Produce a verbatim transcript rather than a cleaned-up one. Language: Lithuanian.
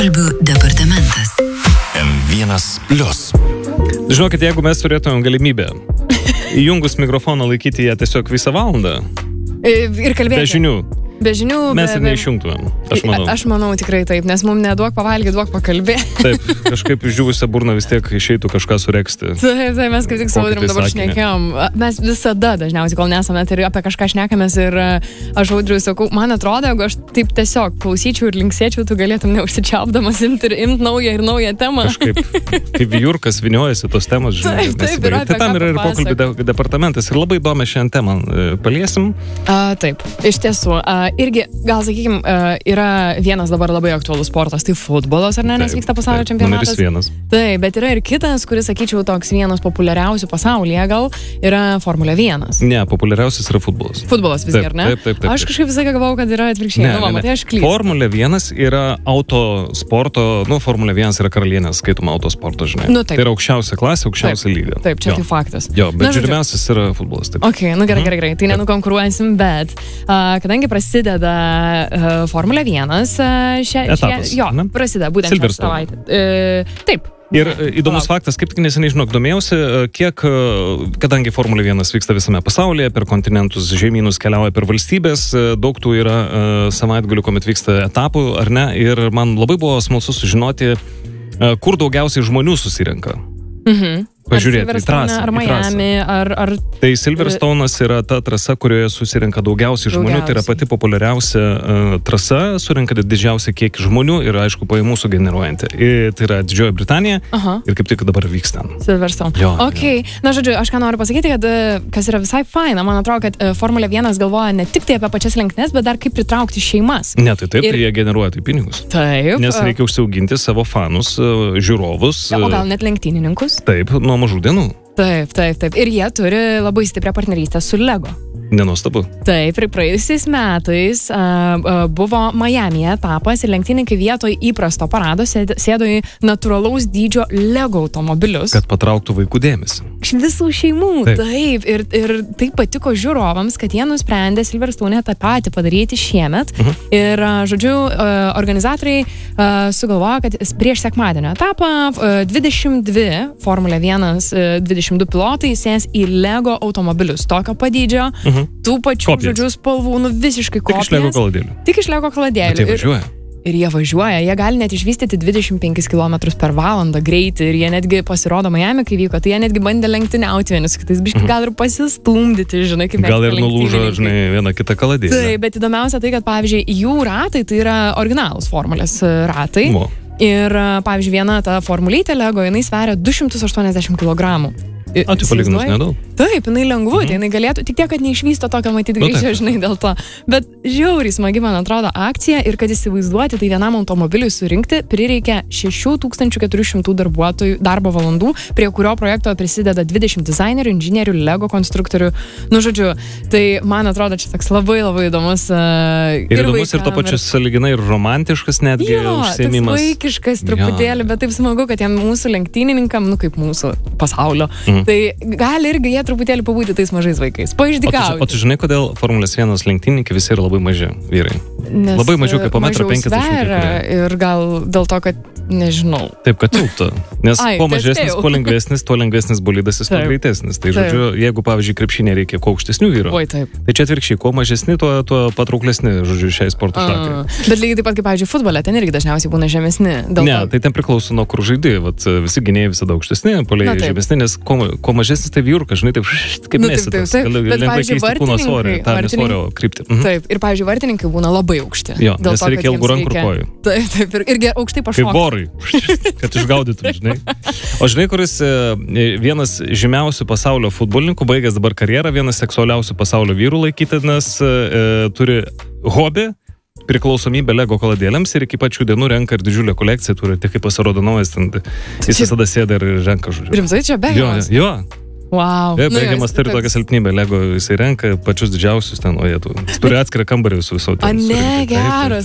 Pokalbių departamentas. M vienas plius. Žinokit, jeigu mes turėtumėm galimybę įjungus mikrofoną laikyti ją tiesiog visą valandą ir kalbėti. Be žinių. Be žinių, mes be, ir neišjungtumėm, aš manau. Aš manau tikrai taip, nes mums neduok pavalgyti, duok pakalbėti. Taip, kažkaip išdžiūvusią burną vis tiek išeitų kažką sureksti. Taip, taip, mes kaip tik su Audrium dabar šnekėjom. Mes visada dažniausiai, kol nesame, tai apie kažką šnekamės ir aš Audriui sakau, man atrodo, jeigu aš taip tiesiog klausyčiau ir linksėčiau, tu galėtum neužsičiaupdamas imti ir imti naują ir naują temą. Kažkaip, kaip Jurkas vyniojasi tos temos, žinai. Taip, taip, yra tai tam yra ir pokalbių de departamentas ir labai įdomią šiandien temą paliesim. A, taip, iš tiesų. A, irgi, gal sakykime, yra vienas dabar labai aktualus sportas, tai futbolas, ar ne, nes vyksta pasaulio čempionatas. Numeris vienas. Taip, bet yra ir kitas, kuris, sakyčiau, toks vienas populiariausių pasaulyje gal, yra Formulė vienas. Ne, populiariausias yra futbolas. Futbolas visgi, ar ne? Taip, taip, taip, taip. Aš kažkaip visą galvojau, kad yra atvirkščiai. Ne, nu, ne, mama, tai aš klystu. Formulė vienas yra autosporto, nu, Formulė vienas yra karalienės, skaitoma autosporto, žinai. Nu, taip. Tai yra aukščiausia klasė, aukščiausia taip, lyga. Taip, čia jo. tai faktas. Jo, bet Na, žiūrimiausias yra futbolas. Taip. Ok, nu gerai, gerai, gerai. Tai nenukonkuruojansim, bet uh, kadangi prasideda uh, Formulė vienas, uh, šia, Etapas, šia, jo, ne? prasideda būtent šią savaitę. Uh, taip. Ir įdomus faktas, kaip tik neseniai, žinok, domėjausi, kiek, kadangi Formulė vienas vyksta visame pasaulyje, per kontinentus, žemynus keliauja per valstybės, daug tų yra savaitgalių, kuomet vyksta etapų, ar ne, ir man labai buvo smalsu sužinoti, kur daugiausiai žmonių susirenka. Mhm. Pažiūrėti į trasą. Ar Miami, ar, ar... Tai Silverstone'as yra ta trasa, kurioje susirenka daugiausiai žmonių, daugiausiai. Tai yra pati populiariausia uh, trasa, surenka didžiausią kiekį žmonių ir, aišku, pajamų sugeneruojanti. Ir tai yra Didžioji Britanija. Aha. Ir kaip tik dabar vyksta. Silverstone. Jo, ok, jo. Na žodžiu, aš ką noriu pasakyti, kad kas yra visai faina, man atrodo, kad Formulė vienas galvoja ne tik tai apie pačias lenktynes, bet dar kaip pritraukti šeimas. Ne, tai taip, ir... tai jie generuoja tai pinigus. Taip. Nes reikia užsiauginti savo fanus, žiūrovus. O gal net lenktynininkus? Taip, nuo mažų dienų. Taip, taip, taip. Ir jie turi labai stiprią partnerystę su Lego. Nenuostabu. Taip, ir praėjusiais metais a, a, buvo Miami'e etapas ir lenktynininkai vietoj įprasto parado sėdo į natūralaus dydžio Lego automobilius. Kad patrauktų vaikų dėmesį. Iš visų šeimų. Taip. Taip. Ir, ir tai patiko žiūrovams, kad jie nusprendė Silverstone'e tą patį padaryti šiemet. Uh-huh. Ir, a, žodžiu, a, organizatoriai a, sugalvojo, kad prieš sekmadienio etapą a, dvidešimt dvi Formulė vienas a, dvidešimt du pilotai sės į Lego automobilius tokio padydžio. Uh-huh. Tų pačių, kopijas. Žodžiu, spalvų, nu visiškai kopijas. Tik iš Lego kaladėlių. Tik iš Lego kaladėlių. Bet jie važiuoja. Ir, ir jie važiuoja, jie gali net išvystyti dvidešimt penkis kilometrus per valandą greitį ir jie netgi pasirodo Miami, kai vyko, tai jie netgi bandė lenktyniauti vienas kitais, biškai gal ir pasistumdyti, žinai, kaip gal ir nulūžo, žinai, vieną kitą kaladėlį. Taip, bet įdomiausia tai, kad, pavyzdžiui, jų ratai tai yra originalūs formulės ratai. Mo. Ir, pavyzdžiui, viena ta formulytė Lego, jinai sveria du šimtus aštuoniasdešimt kilogramų. O, tai palyginus nedaug. Taip, jinai lengvutė, jinai galėtų, tik tiek, kad neišvysto tokio matyti greičio, žinai, dėl to. Bet žiauriai smagi, man atrodo, akcija ir kad įsivaizduoti, tai vienam automobiliui surinkti prireikia šešių tūkstančių keturių šimtų darbuotojų darbo valandų, prie kurio projekto prisideda dvidešimt dizainerių, inžinierių, Lego konstruktorių. Nu, žodžiu, tai man atrodo, čia toks labai labai įdomus. Uh, ir, ir įdomus ir to pačiu sąlyginai ir romantiškas netgi užsiėmimas. Jo, vaikiškas truputėlį, bet taip smagu, kad jam mūsų lenktynininkam, nu kaip mūsų pasaulio. Mhm. Tai gali irgi jie truputėlį pabūti tais mažais vaikais. Paišdykauti. O tu, o tu žinai, kodėl Formulės vienas lenktynininkai visi yra labai maži vyrai? Nes labai mažiau kaip po metro penkiasdešimt. Ir gal dėl to, kad nežinau. Taip, kad tilptų. Nes Ai, kuo mažesnis, kuo lengvesnis, tuo lengvesnis bolidas, jis tuo greitesnis. Tai žodžiu, jeigu, pavyzdžiui, krepšinė reikia kuo aukštesnių vyrų, Oi, taip. tai čia atvirkščiai, kuo mažesni, tuo, tuo patrauklesni, žodžiu, šiai sporto šakai. Bet lygiai taip pat, kaip, pavyzdžiui, futbole, ten irgi dažniausiai būna žemesni. Ne, to... tai ten priklauso nuo kur žaidži. Vat visi gynėjai visada aukštesni, puolėjai žemesni, nes kuo, kuo mažesnis tai vyrkas, žinai, taip kaip nu, mėsitas. Bet, pavyzdžiui, vartininkai, kryptį. Mhm. Taip, ir, pavyzdžiui, vartininkai būna labai aukšti. Jo, nes to, reikia ilgų rankų ir kojų. Taip, taip, ir, irgi aukštai pašokti. Kaip vorai, kad išgaudytum, žinai. O žinai, kuris vienas žymiausių pasaulio futbolininkų, baigęs dabar karjerą, vienas seksualiausių pasaulio vyrų laikytinas, e, turi hobį, priklausomybę Lego kaladėlėms ir iki pačių dienų renka ir didžiulę kolekciją, turi tik kaip pasirodo naujas, jis visada sėda ir renka žodžiu. Rimtai čia Begemas? Jo, jo. Wow. Taip, Begemas turi tokią silpnybę, Lego jisai renka pačius didžiausius ten, o jie tu. Jis turi atskirą kambarį su viso. A ne, geras.